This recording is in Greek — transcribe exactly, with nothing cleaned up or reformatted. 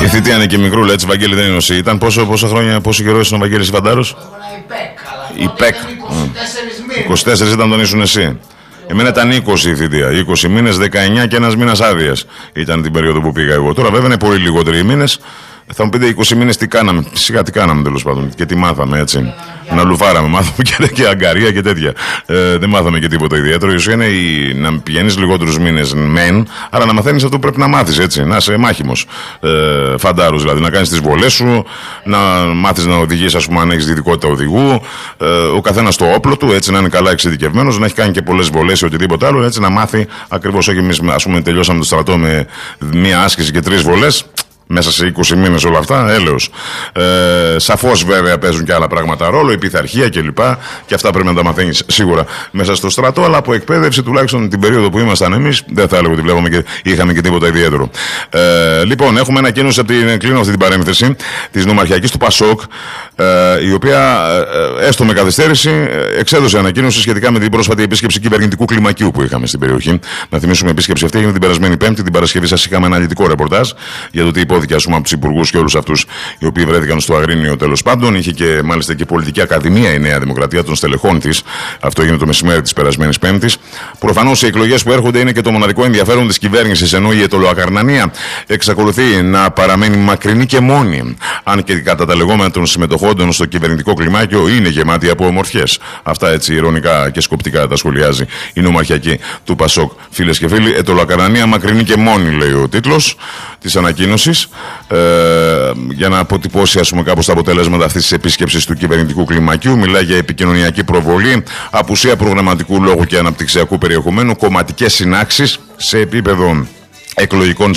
Η θητεία είναι και μικρούλα, έτσι, Βαγγέλη, δεν είναι οσί. Ήταν πόσο, πόσα χρόνια, πόσο καιρό ήσουν ο Βαγγέλης Φαντάρος? Η ΠΕΚ. είκοσι τέσσερα ήταν τον ήσουν εσύ. Εμένα ήταν είκοσι η θητεία. είκοσι μήνες, δεκαεννιά και ένας μήνας άδειας ήταν την περίοδο που πήγα εγώ. Τώρα βέβαια είναι πολύ λιγότεροι οι μήνες. Θα μου πείτε είκοσι μήνες τι κάναμε. Σιγά τι κάναμε τέλος πάντων και τι μάθαμε, έτσι. Να λουφάραμε, μάθαμε και, και αγκαρία και τέτοια. Ε, δεν μάθαμε και τίποτα ιδιαίτερο. Η ουσία είναι η, να πηγαίνεις λιγότερους μήνες μεν, αλλά να μαθαίνεις αυτό που πρέπει να μάθεις, έτσι. Να είσαι μάχημος. Ε, φαντάρους δηλαδή. Να κάνεις τις βολές σου, να μάθεις να οδηγείς, ας πούμε, αν έχεις διδικότητα οδηγού. Ε, ο καθένας το όπλο του, έτσι, να είναι καλά εξειδικευμένος, να έχει κάνει και πολλές βολές ή οτιδήποτε άλλο, έτσι, να μάθει ακριβώς. Όχι εμείς, ας πούμε, τελειώσαμε το στρατό με μία άσκηση και τρεις βολές. Μέσα σε είκοσι μήνες όλα αυτά, έλεος. Ε, σαφώς βέβαια παίζουν και άλλα πράγματα ρόλο, η πειθαρχία κλπ. Και αυτά πρέπει να τα μαθαίνεις σίγουρα μέσα στο στρατό, αλλά από εκπαίδευση τουλάχιστον την περίοδο που ήμασταν εμείς, δεν θα έλεγα ότι βλέπαμε και είχαμε και τίποτα ιδιαίτερο. Ε, λοιπόν, έχουμε ανακοίνωση από την, κλείνω αυτή την παρένθεση, της νομαρχιακής του Πασόκ, ε, η οποία ε, έστω με καθυστέρηση εξέδωσε ανακοίνωση σχετικά με την πρόσφατη επίσκεψη κυβερνητικού κλιμακίου που είχαμε στην περιοχή. Να θυμίσουμε, η επίσκεψη αυτή έγινε την περασμένη Πέμπτη, την Παρασκευή σας είχαμε αναλυτικό ρεπορτάζ για το τι υπόθηκε, ας πούμε, από τους υπουργούς και όλους αυτούς οι οποίοι βρέθηκαν στο Αγρίνιο τέλος πάντων. Είχε και μάλιστα και πολιτική ακαδημία η Νέα Δημοκρατία των στελεχών της. Αυτό έγινε το μεσημέρι της περασμένης Πέμπτης. Προφανώς οι εκλογές που έρχονται είναι και το μοναδικό ενδιαφέρον της κυβέρνησης, ενώ η ετωλοακαρνανία εξακολουθεί να παραμένει μακρινή και μόνη. Αν και κατά τα λεγόμενα των συμμετοχόντων στο κυβερνητικό κλιμάκιο είναι γεμάτη από ομορφιές. Αυτά έτσι ειρωνικά και σκοπτικά τα σχολιάζει η νομαρχιακή του Πασόκ. Φίλες και φίλοι, ετωλοακαρνανία μακρινή και μόνη, λέει ο τίτλος της ανακοίνωσης. Ε, για να αποτυπώσει, ας πούμε, κάπως τα αποτελέσματα αυτής της επίσκεψης του κυβερνητικού κλιμακίου. Μιλάει για επικοινωνιακή προβολή, απουσία προγραμματικού λόγου και αναπτυξιακού περιεχομένου, κομματικές συνάξεις σε επίπεδο εκλογικών